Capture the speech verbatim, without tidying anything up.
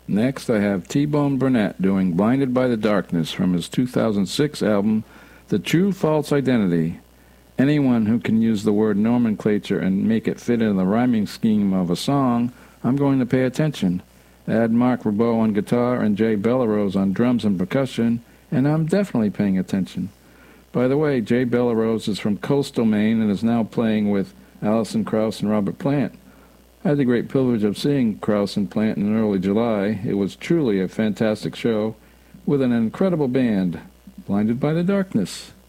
Next, I have T-Bone Burnett doing Blinded by the Darkness from his two thousand six album, The True False Identity. Anyone who can use the word nomenclature and make it fit in the rhyming scheme of a song, I'm going to pay attention. Add Mark Ribot on guitar and Jay Bellerose on drums and percussion, and I'm definitely paying attention. By the way, Jay Bellerose is from Coastal Maine and is now playing with Alison Krauss and Robert Plant. I had the great privilege of seeing Krauss and Plant in early July. It was truly a fantastic show with an incredible band. Blinded by the Darkness.